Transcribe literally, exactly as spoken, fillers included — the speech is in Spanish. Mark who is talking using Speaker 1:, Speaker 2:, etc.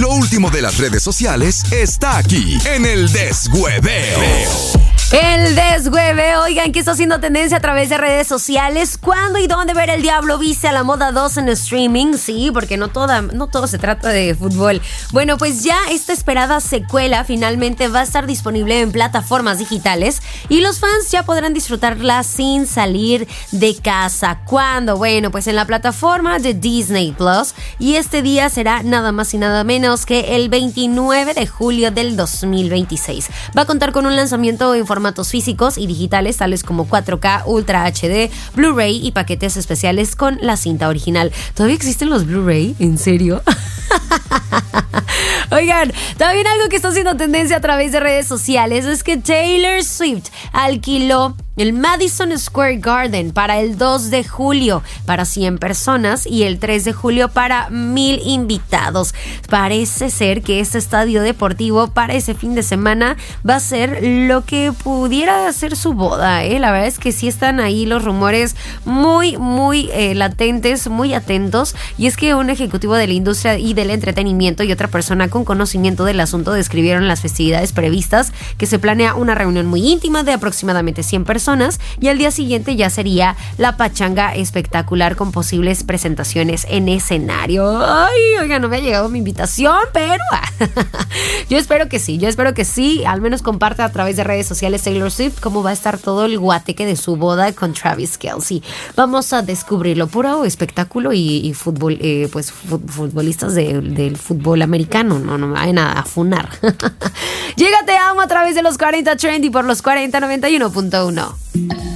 Speaker 1: Lo último de las redes sociales está aquí en el Deshueveo.
Speaker 2: El deshueveo, oigan, ¿qué está haciendo tendencia a través de redes sociales? ¿Cuándo y dónde ver el Diablo Viste a la Moda dos en streaming? Sí, porque no, toda, no todo se trata de fútbol. Bueno, pues ya esta esperada secuela finalmente va a estar disponible en plataformas digitales y los fans ya podrán disfrutarla sin salir de casa. ¿Cuándo? Bueno, pues en la plataforma de Disney Plus, y este día será nada más y nada menos que el veintinueve de julio del dos mil veintiséis. Va a contar con un lanzamiento en formatos físicos y digitales tales como cuatro K, Ultra H D, Blu-ray y paquetes especiales con la cinta original. ¿Todavía existen los Blu-ray? ¿En serio? Oigan, también algo que está haciendo tendencia a través de redes sociales es que Taylor Swift alquiló el Madison Square Garden para el dos de julio para cien personas y el tres de julio para mil invitados. Parece ser que este estadio deportivo para ese fin de semana va a ser lo que pudiera ser su boda, ¿eh? La verdad es que sí están ahí los rumores muy, muy eh, latentes, muy atentos. Y es que un ejecutivo de la industria y del entretenimiento y otra persona con conocimiento del asunto describieron las festividades previstas, que se planea una reunión muy íntima de aproximadamente cien personas y al día siguiente ya sería la pachanga espectacular con posibles presentaciones en escenario. Ay, oiga, no me ha llegado mi invitación, pero yo espero que sí, yo espero que sí, al menos comparte a través de redes sociales Taylor Swift cómo va a estar todo el guateque de su boda con Travis Kelce. Vamos a descubrirlo, puro espectáculo y, y fútbol, eh, pues futbolistas de, del fútbol americano, no, no me vayan a, a funar. Llega Te Amo a través de los cuarenta Trendy por los cuarenta noventa y uno punto uno.